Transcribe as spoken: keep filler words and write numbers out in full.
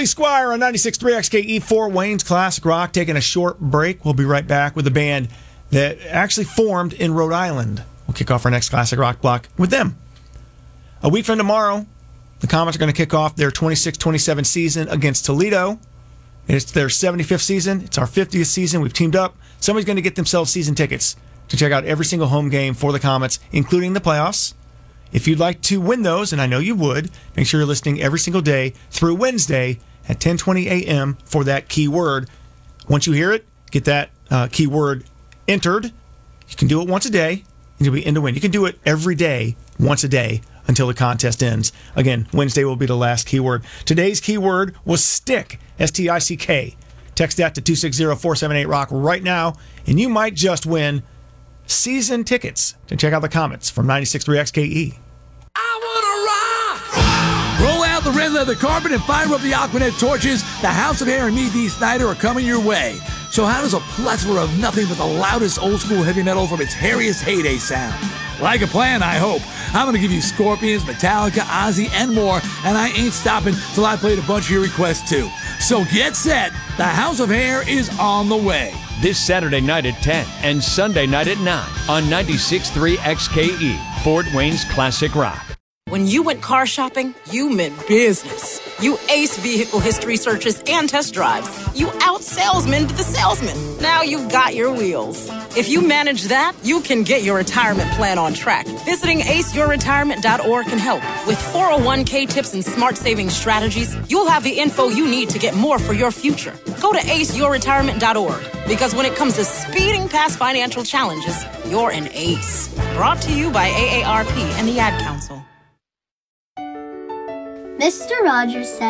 Lee Squire on ninety-six point three X K E Fort Wayne's Classic Rock, taking a short break. We'll be right back with a band that actually formed in Rhode Island. We'll kick off our next Classic Rock block with them. A week from tomorrow, the Comets are going to kick off their twenty-six twenty-seven season against Toledo. It's their seventy-fifth season. It's our fiftieth season. We've teamed up. Somebody's going to get themselves season tickets to check out every single home game for the Comets, including the playoffs. If you'd like to win those, and I know you would, make sure you're listening every single day through Wednesday at ten twenty a.m. for that keyword. Once you hear it, get that uh, keyword entered. You can do it once a day, and you'll be in to win. You can do it every day, once a day, until the contest ends. Again, Wednesday will be the last keyword. Today's keyword was stick, S T I C K. Text that to two six zero four seven eight rock right now, and you might just win season tickets to check out the Comets from ninety-six point three X K E. I wanna rock! Roll out the red leather carpet and fire up the Aquanet torches. The House of Hair and me, Dee Snider, are coming your way. So how does a plethora of nothing but the loudest old school heavy metal from its hairiest heyday sound? Like a plan, I hope. I'm gonna give you Scorpions, Metallica, Ozzy, and more, and I ain't stopping till I played a bunch of your requests too. So get set. The House of Hair is on the way. This Saturday night at ten and Sunday night at nine on ninety-six point three X K E, Fort Wayne's Classic Rock. When you went car shopping, you meant business. You aced vehicle history searches and test drives. You out-salesmaned the salesman. Now you've got your wheels. If you manage that, you can get your retirement plan on track. Visiting ace your retirement dot org can help. With four oh one k tips and smart saving strategies, you'll have the info you need to get more for your future. Go to ace your retirement dot org, because when it comes to speeding past financial challenges, you're an ace. Brought to you by A A R P and the Ad Council. Mister Rogers said